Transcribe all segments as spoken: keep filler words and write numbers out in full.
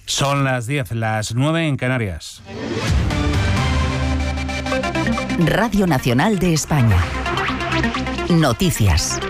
Son las diez, las nueve en Canarias. Radio Nacional de España. Noticias.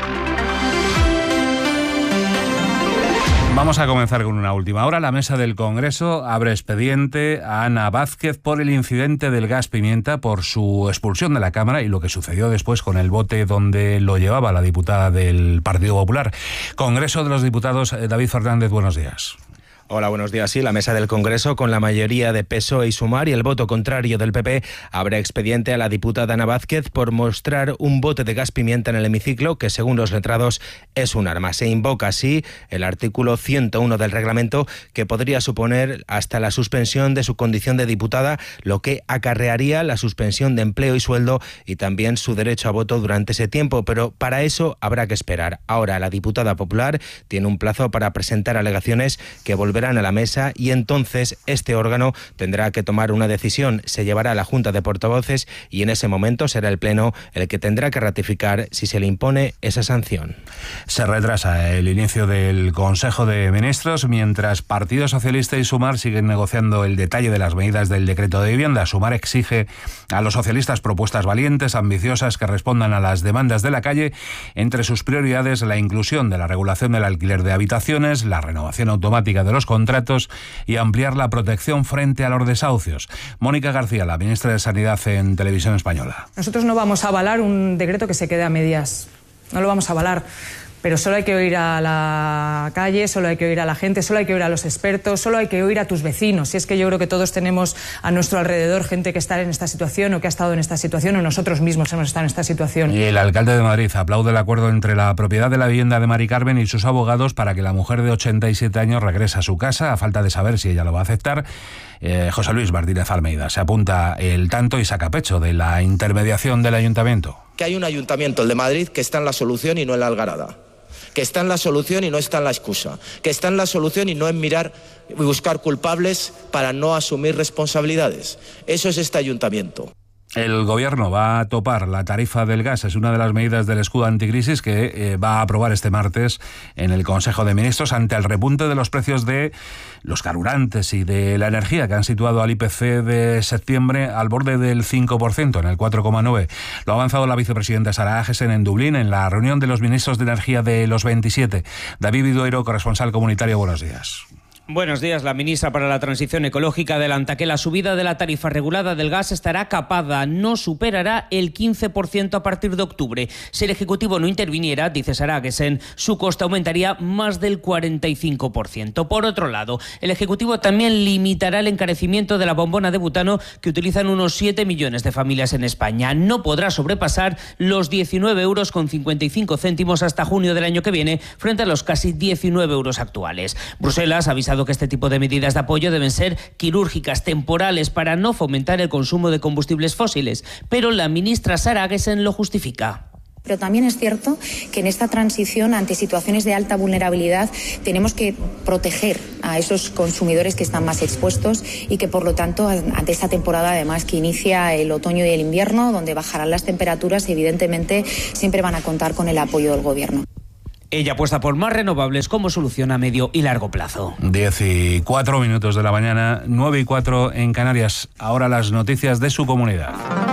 Vamos a comenzar con una última hora. La mesa del Congreso abre expediente a Ana Vázquez por el incidente del gas pimienta, por su expulsión de la Cámara y lo que sucedió después con el bote donde lo llevaba la diputada del Partido Popular. Congreso de los Diputados, David Fernández, buenos días. Hola, buenos días. Sí, la mesa del Congreso, con la mayoría de P S O E y Sumar y el voto contrario del P P, abre expediente a la diputada Ana Vázquez por mostrar un bote de gas pimienta en el hemiciclo que, según los letrados, es un arma. Se invoca así el artículo ciento uno del reglamento, que podría suponer hasta la suspensión de su condición de diputada, lo que acarrearía la suspensión de empleo y sueldo y también su derecho a voto durante ese tiempo. Pero para eso habrá que esperar. Ahora, la diputada popular tiene un plazo para presentar alegaciones que volverán a la mesa y entonces este órgano tendrá que tomar una decisión. Se llevará a la Junta de Portavoces y en ese momento será el Pleno el que tendrá que ratificar si se le impone esa sanción. Se retrasa el inicio del Consejo de Ministros mientras Partido Socialista y Sumar siguen negociando el detalle de las medidas del decreto de vivienda. Sumar exige a los socialistas propuestas valientes, ambiciosas, que respondan a las demandas de la calle. Entre sus prioridades, la inclusión de la regulación del alquiler de habitaciones, la renovación automática de los contratos y ampliar la protección frente a los desahucios. Mónica García, la ministra de Sanidad en Televisión Española. Nosotros no vamos a avalar un decreto que se quede a medias. No lo vamos a avalar. Pero solo hay que oír a la calle, solo hay que oír a la gente, solo hay que oír a los expertos, solo hay que oír a tus vecinos. Y es que yo creo que todos tenemos a nuestro alrededor gente que está en esta situación o que ha estado en esta situación o nosotros mismos hemos estado en esta situación. Y el alcalde de Madrid aplaude el acuerdo entre la propiedad de la vivienda de Mari Carmen y sus abogados para que la mujer de ochenta y siete años regrese a su casa, a falta de saber si ella lo va a aceptar. Eh, José Luis Martínez Almeida se apunta el tanto y saca pecho de la intermediación del ayuntamiento. Que hay un ayuntamiento, el de Madrid, que está en la solución y no en la algarada. Que está en la solución y no está en la excusa, que está en la solución y no en mirar y buscar culpables para no asumir responsabilidades. Eso es este ayuntamiento. El Gobierno va a topar la tarifa del gas, es una de las medidas del escudo anticrisis que eh, va a aprobar este martes en el Consejo de Ministros ante el repunte de los precios de los carburantes y de la energía que han situado al I P C de septiembre al borde del cinco por ciento, en el cuatro coma nueve por ciento. Lo ha avanzado la vicepresidenta Sara Agesen en Dublín en la reunión de los ministros de energía de los veintisiete. David Vidueiro, corresponsal comunitario, buenos días. Buenos días. La ministra para la Transición Ecológica adelanta que la subida de la tarifa regulada del gas estará capada, no superará el quince por ciento a partir de octubre. Si el Ejecutivo no interviniera, dice Sara Agesen, su coste aumentaría más del cuarenta y cinco por ciento. Por otro lado, el Ejecutivo también limitará el encarecimiento de la bombona de butano que utilizan unos siete millones de familias en España. No podrá sobrepasar los diecinueve euros con cincuenta y cinco céntimos hasta junio del año que viene, frente a los casi diecinueve euros actuales. Bruselas ha avisado que este tipo de medidas de apoyo deben ser quirúrgicas, temporales, para no fomentar el consumo de combustibles fósiles. Pero la ministra Sara Agesen lo justifica. Pero también es cierto que en esta transición ante situaciones de alta vulnerabilidad tenemos que proteger a esos consumidores que están más expuestos y que, por lo tanto, ante esta temporada además que inicia el otoño y el invierno, donde bajarán las temperaturas, evidentemente siempre van a contar con el apoyo del Gobierno. Ella apuesta por más renovables como solución a medio y largo plazo. diez y cuatro minutos de la mañana, nueve y cuatro en Canarias. Ahora las noticias de su comunidad.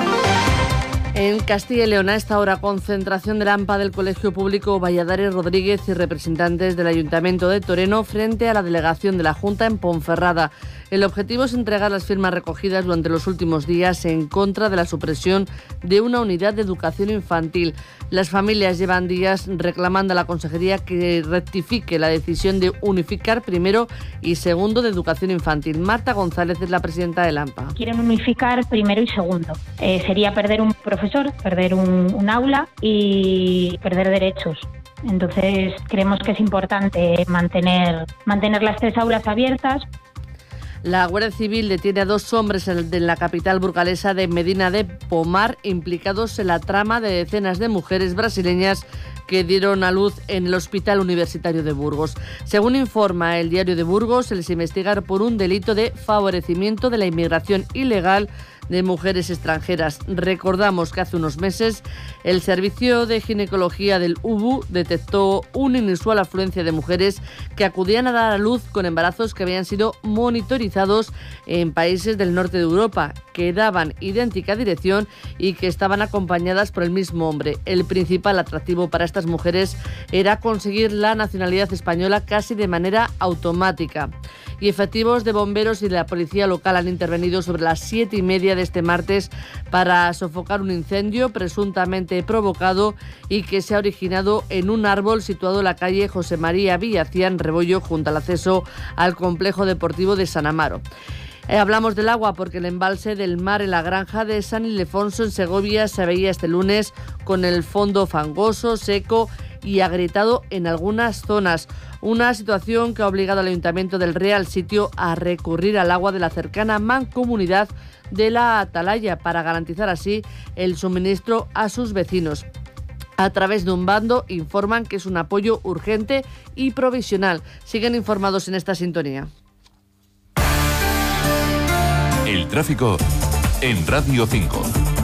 En Castilla y León, a esta hora, concentración de la AMPA del Colegio Público Valladares Rodríguez y representantes del Ayuntamiento de Toreno frente a la delegación de la Junta en Ponferrada. El objetivo es entregar las firmas recogidas durante los últimos días en contra de la supresión de una unidad de educación infantil. Las familias llevan días reclamando a la Consejería que rectifique la decisión de unificar primero y segundo de educación infantil. Marta González es la presidenta del AMPA. Quieren unificar primero y segundo. Eh, sería perder un profesor, perder un, un aula y perder derechos. Entonces creemos que es importante mantener, mantener las tres aulas abiertas. La Guardia Civil detiene a dos hombres en la capital burgalesa de Medina de Pomar, implicados en la trama de decenas de mujeres brasileñas que dieron a luz en el Hospital Universitario de Burgos. Según informa el Diario de Burgos, se les investiga por un delito de favorecimiento de la inmigración ilegal de mujeres extranjeras. Recordamos que hace unos meses el Servicio de Ginecología del U B U detectó una inusual afluencia de mujeres que acudían a dar a luz con embarazos que habían sido monitorizados en países del norte de Europa, que daban idéntica dirección y que estaban acompañadas por el mismo hombre. El principal atractivo para estas mujeres era conseguir la nacionalidad española casi de manera automática. Y efectivos de bomberos y de la policía local han intervenido sobre las siete y media de este martes para sofocar un incendio presuntamente provocado y que se ha originado en un árbol situado en la calle José María Villacián Rebollo, junto al acceso al complejo deportivo de San Amaro. Eh, hablamos del agua porque el embalse del mar en la granja de San Ildefonso en Segovia se veía este lunes con el fondo fangoso, seco y agrietado en algunas zonas. Una situación que ha obligado al Ayuntamiento del Real Sitio a recurrir al agua de la cercana mancomunidad de la Atalaya para garantizar así el suministro a sus vecinos. A través de un bando informan que es un apoyo urgente y provisional. Siguen informados en esta sintonía. El tráfico en Radio cinco.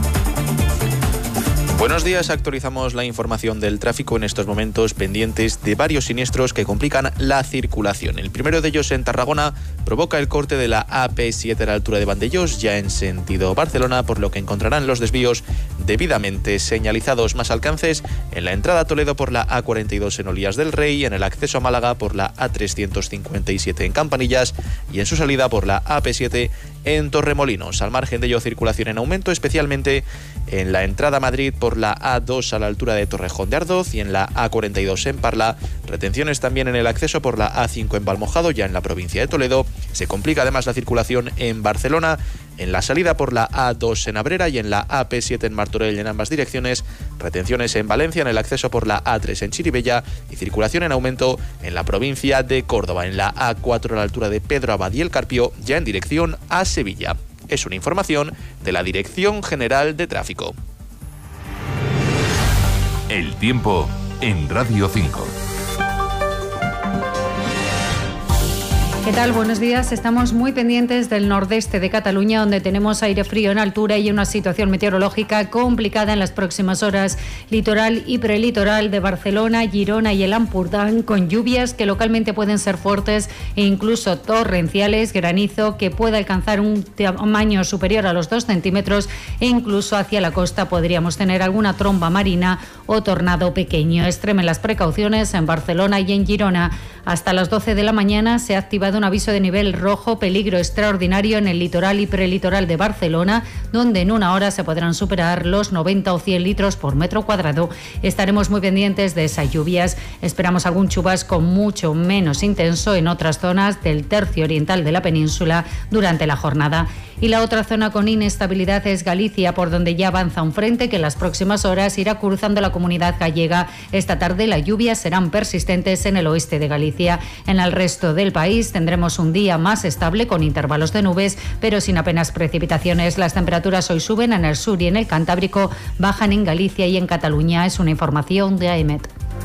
Buenos días, actualizamos la información del tráfico en estos momentos pendientes de varios siniestros que complican la circulación. El primero de ellos en Tarragona provoca el corte de la A P siete a la altura de Vandellós, ya en sentido Barcelona, por lo que encontrarán los desvíos debidamente señalizados. Más alcances en la entrada a Toledo por la A cuarenta y dos en Olías del Rey, y en el acceso a Málaga por la A trescientos cincuenta y siete en Campanillas y en su salida por la A P siete en Torremolinos. Al margen de ello, circulación en aumento, especialmente en la entrada a Madrid por la A dos a la altura de Torrejón de Ardoz y en la A cuarenta y dos en Parla. Retenciones también en el acceso por la A cinco en Valmojado, ya en la provincia de Toledo. Se complica además la circulación en Barcelona, en la salida por la A dos en Abrera y en la A P siete en Martorell en ambas direcciones. Retenciones en Valencia, en el acceso por la A tres en Chirivella, y circulación en aumento en la provincia de Córdoba, en la A cuatro a la altura de Pedro Abad y el Carpio, ya en dirección a Sevilla. Es una información de la Dirección General de Tráfico. El tiempo en Radio cinco. ¿Qué tal? Buenos días. Estamos muy pendientes del nordeste de Cataluña, donde tenemos aire frío en altura y una situación meteorológica complicada en las próximas horas. Litoral y prelitoral de Barcelona, Girona y el Ampurdán, con lluvias que localmente pueden ser fuertes e incluso torrenciales, granizo que puede alcanzar un tamaño superior a los dos centímetros, e incluso hacia la costa podríamos tener alguna tromba marina o tornado pequeño. Extremen las precauciones en Barcelona y en Girona. Hasta las doce de la mañana se ha activado un aviso de nivel rojo, peligro extraordinario, en el litoral y prelitoral de Barcelona, donde en una hora se podrán superar los noventa o cien litros por metro cuadrado. Estaremos muy pendientes de esas lluvias. Esperamos algún chubasco mucho menos intenso en otras zonas del tercio oriental de la península durante la jornada. Y la otra zona con inestabilidad es Galicia, por donde ya avanza un frente que en las próximas horas irá cruzando la comunidad gallega. Esta tarde las lluvias serán persistentes en el oeste de Galicia. En el resto del país tendremos un día más estable con intervalos de nubes, pero sin apenas precipitaciones. Las temperaturas hoy suben en el sur y en el Cantábrico, bajan en Galicia y en Cataluña. Es una información de AEMET.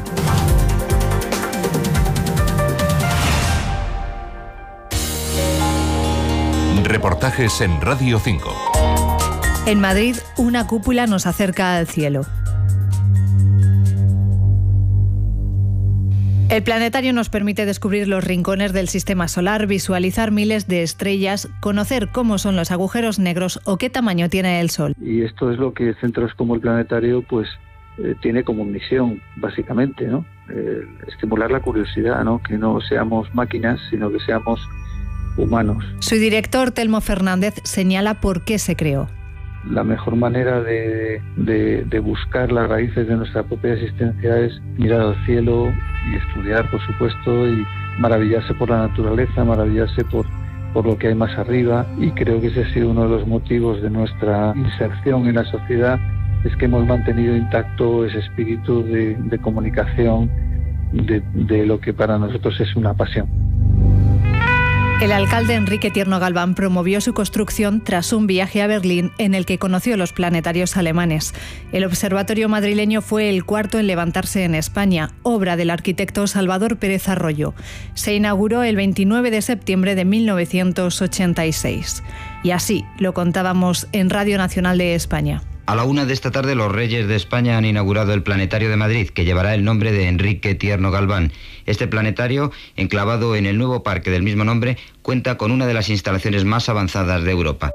Reportajes en Radio cinco. En Madrid, una cúpula nos acerca al cielo. El planetario nos permite descubrir los rincones del sistema solar, visualizar miles de estrellas, conocer cómo son los agujeros negros o qué tamaño tiene el Sol. Y esto es lo que centros como el planetario pues eh, tiene como misión, básicamente, ¿no? Eh, estimular la curiosidad, ¿no? Que no seamos máquinas, sino que seamos humanos. Su director, Telmo Fernández, señala por qué se creó. La mejor manera de, de, de buscar las raíces de nuestra propia existencia es mirar al cielo y estudiar, por supuesto, y maravillarse por la naturaleza, maravillarse por, por lo que hay más arriba. Y creo que ese ha sido uno de los motivos de nuestra inserción en la sociedad, es que hemos mantenido intacto ese espíritu de, de comunicación de, de lo que para nosotros es una pasión. El alcalde Enrique Tierno Galván promovió su construcción tras un viaje a Berlín en el que conoció los planetarios alemanes. El observatorio madrileño fue el cuarto en levantarse en España, obra del arquitecto Salvador Pérez Arroyo. Se inauguró el veintinueve de septiembre de mil novecientos ochenta y seis. Y así lo contábamos en Radio Nacional de España. A la una de esta tarde los Reyes de España han inaugurado el Planetario de Madrid, que llevará el nombre de Enrique Tierno Galván. Este planetario, enclavado en el nuevo parque del mismo nombre, cuenta con una de las instalaciones más avanzadas de Europa.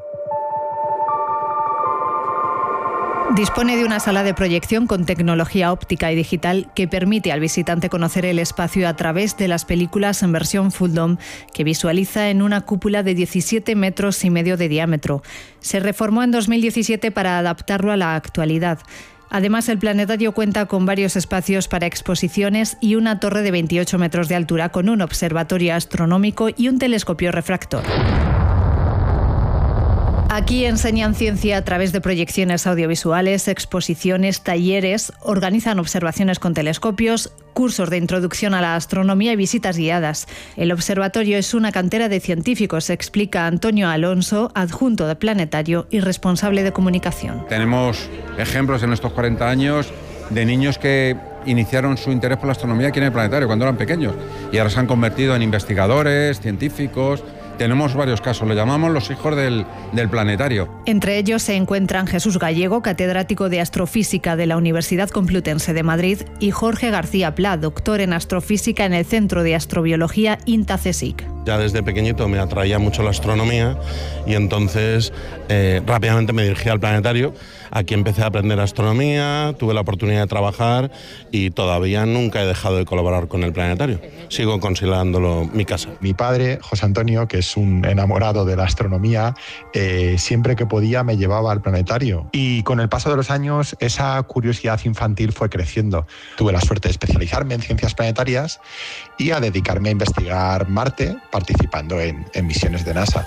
Dispone de una sala de proyección con tecnología óptica y digital que permite al visitante conocer el espacio a través de las películas en versión full dome, que visualiza en una cúpula de diecisiete metros y medio de diámetro. Se reformó en dos mil diecisiete para adaptarlo a la actualidad. Además, el planetario cuenta con varios espacios para exposiciones y una torre de veintiocho metros de altura con un observatorio astronómico y un telescopio refractor. Aquí enseñan ciencia a través de proyecciones audiovisuales, exposiciones, talleres, organizan observaciones con telescopios, cursos de introducción a la astronomía y visitas guiadas. El observatorio es una cantera de científicos, explica Antonio Alonso, adjunto de Planetario y responsable de comunicación. Tenemos ejemplos en estos cuarenta años de niños que iniciaron su interés por la astronomía aquí en el planetario cuando eran pequeños y ahora se han convertido en investigadores, científicos. Tenemos varios casos, lo llamamos los hijos del, del planetario. Entre ellos se encuentran Jesús Gallego, catedrático de Astrofísica de la Universidad Complutense de Madrid, y Jorge García Pla, doctor en Astrofísica en el Centro de Astrobiología INTA-CSIC. Ya desde pequeñito me atraía mucho la astronomía y entonces eh, rápidamente me dirigí al planetario. Aquí empecé a aprender astronomía, tuve la oportunidad de trabajar y todavía nunca he dejado de colaborar con el planetario. Sigo considerándolo mi casa. Mi padre, José Antonio, que es un enamorado de la astronomía, eh, siempre que podía me llevaba al planetario. Y con el paso de los años esa curiosidad infantil fue creciendo. Tuve la suerte de especializarme en ciencias planetarias y a dedicarme a investigar Marte, participando en, en misiones de NASA.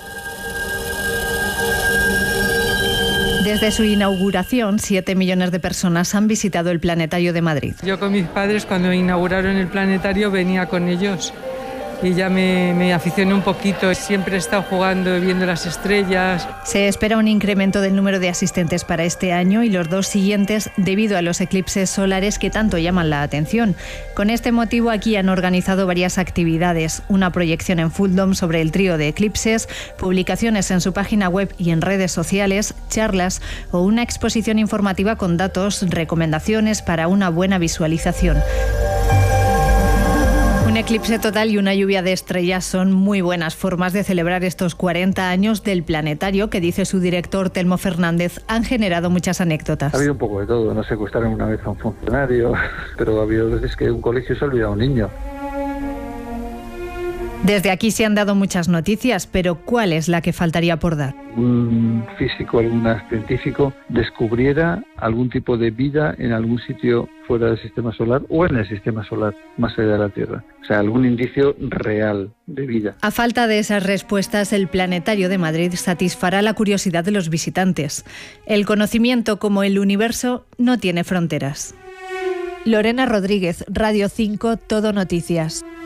Desde su inauguración, siete millones de personas han visitado el Planetario de Madrid. Yo con mis padres, cuando inauguraron el planetario, venía con ellos y ya me, me aficioné un poquito. Siempre he estado jugando, viendo las estrellas. Se espera un incremento del número de asistentes para este año y los dos siguientes debido a los eclipses solares que tanto llaman la atención. Con este motivo, aquí han organizado varias actividades: una proyección en full dome sobre el trío de eclipses, publicaciones en su página web y en redes sociales, charlas o una exposición informativa con datos, recomendaciones para una buena visualización. Un eclipse total y una lluvia de estrellas son muy buenas formas de celebrar estos cuarenta años del planetario que, dice su director Telmo Fernández, han generado muchas anécdotas. Ha habido un poco de todo, no secuestraron una vez a un funcionario, pero ha habido veces que un colegio se ha olvidado a un niño. Desde aquí se han dado muchas noticias, pero ¿cuál es la que faltaría por dar? Un físico, algún científico descubriera algún tipo de vida en algún sitio fuera del sistema solar o en el sistema solar, más allá de la Tierra. O sea, algún indicio real de vida. A falta de esas respuestas, el Planetario de Madrid satisfará la curiosidad de los visitantes. El conocimiento, como el universo, no tiene fronteras. Lorena Rodríguez, Radio cinco, Todo Noticias.